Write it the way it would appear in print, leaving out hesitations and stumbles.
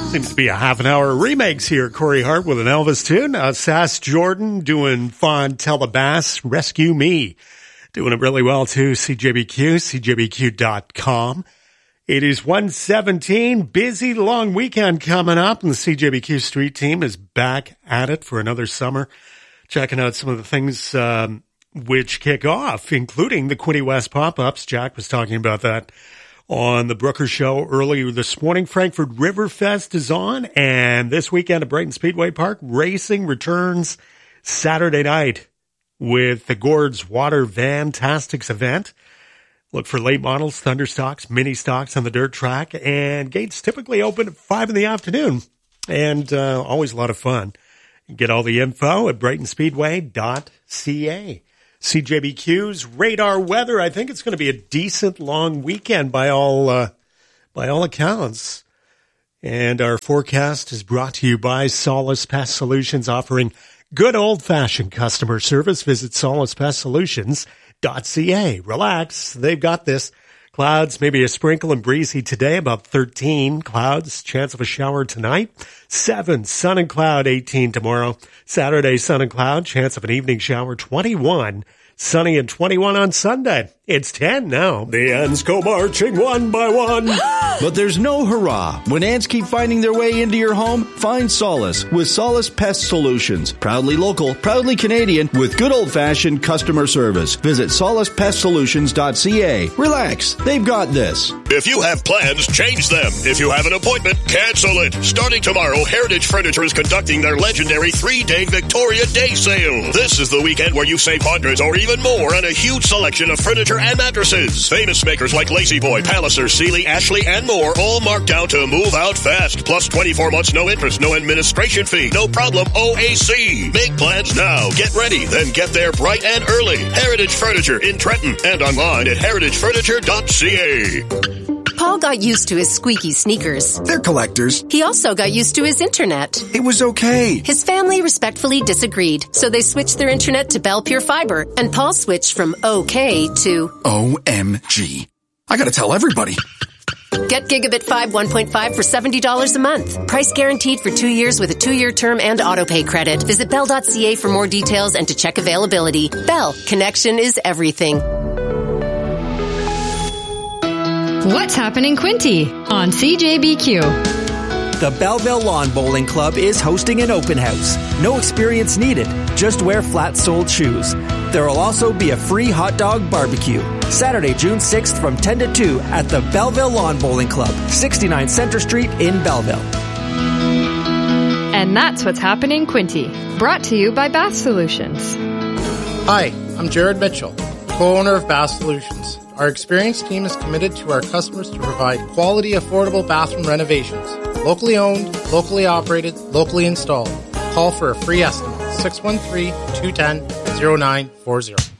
Seems to be a half an hour remakes here. Corey Hart with an Elvis tune. Sass Jordan doing Fontella Bass, Rescue Me. Doing it really well too. CJBQ, CJBQ.com. It is 1:17. Busy long weekend coming up, and the CJBQ Street Team is back at it for another summer. Checking out some of the things which kick off, including the Quinte West pop-ups. Jack was talking about that on the Brooker Show earlier this morning. Frankfurt Riverfest is on, and this weekend at Brighton Speedway Park, racing returns Saturday night with the Gord's Water Vantastics event. Look for late models, thunder stocks, mini stocks on the dirt track, and gates typically open at 5 in the afternoon, and always a lot of fun. Get all the info at brightonspeedway.ca. CJBQ's radar weather. I think it's going to be a decent long weekend by all accounts. And our forecast is brought to you by Solace Pest Solutions, offering good old-fashioned customer service. Visit solacepestsolutions.ca. Relax. They've got this. Clouds, maybe a sprinkle and breezy today, about 13 clouds. Chance of a shower tonight. 7, sun and cloud, 18 tomorrow. Saturday, sun and cloud. Chance of an evening shower, 21. Sunny and 21 on Sunday. It's 10 now. The ants go marching one by one. But there's no hurrah. When ants keep finding their way into your home, find solace with Solace Pest Solutions. Proudly local, proudly Canadian, with good old-fashioned customer service. Visit solacepestsolutions.ca. Relax. They've got this. If you have plans, change them. If you have an appointment, cancel it. Starting tomorrow, Heritage Furniture is conducting their legendary 3-day Victoria Day sale. This is the weekend where you save hundreds or even more on a huge selection of furniture and mattresses. Famous makers like Lazy Boy, Palliser, Sealy, Ashley, and more, all marked down to move out fast. Plus 24 months, no interest, no administration fee, no problem, OAC. Make plans now. Get ready, then get there bright and early. Heritage Furniture in Trenton and online at heritagefurniture.ca. Paul got used to his squeaky sneakers. They're collectors. He also got used to his internet. It was okay. His family respectfully disagreed, so they switched their internet to Bell Pure Fiber, and Paul switched from OK to OMG. I gotta tell everybody. Get Gigabit 5 1.5 for $70 a month. Price guaranteed for 2 years with a 2-year term and autopay credit. Visit Bell.ca for more details and to check availability. Bell, connection is everything. What's happening, Quinte on CJBQ? The Belleville Lawn Bowling Club is hosting an open house. No experience needed. Just wear flat-soled shoes. There will also be a free hot dog barbecue. Saturday, June 6th from 10 to 2 at the Belleville Lawn Bowling Club, 69 Center Street in Belleville. And that's what's happening, Quinte. Brought to you by Bath Solutions. Hi, I'm Jared Mitchell, co-owner of Bath Solutions. Our experienced team is committed to our customers to provide quality, affordable bathroom renovations. Locally owned, locally operated, locally installed. Call for a free estimate, 613-210-0940.